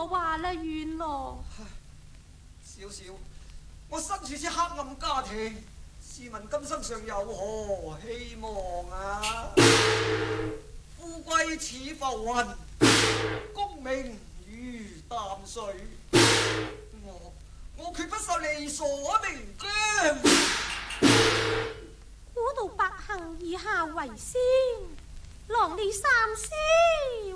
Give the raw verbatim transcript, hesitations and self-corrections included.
我話啦，遠咯。 少少，我身處此黑暗家庭，試問今生尚有何希望啊？富貴似浮雲，功名如淡水，我我決不受你所明疆。 古道百行以下為先，郎你三思。